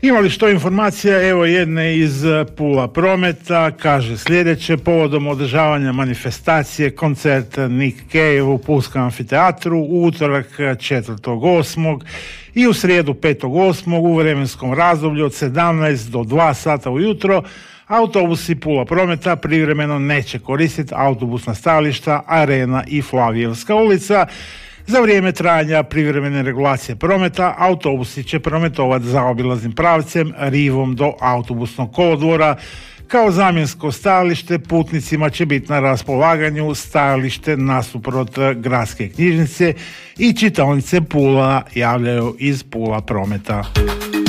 Imali što informacija, evo jedne iz Pula Prometa, kaže sljedeće: povodom održavanja manifestacije koncert Nick Cave u Pulskom amfiteatru u utorak 4.8. i u srijedu 5.8. u vremenskom razdoblju od 17 do 2 sata ujutro autobusi Pula Prometa privremeno neće koristiti autobusna stajališta Arena i Flavijevska ulica. Za vrijeme trajanja privremene regulacije prometa autobusi će prometovati zaobilaznim pravcem rivom do autobusnog kolodvora. Kao zamjensko stajalište putnicima će biti na raspolaganju stajalište nasuprot gradske knjižnice i čitaonice Pula, javljaju iz Pula Prometa.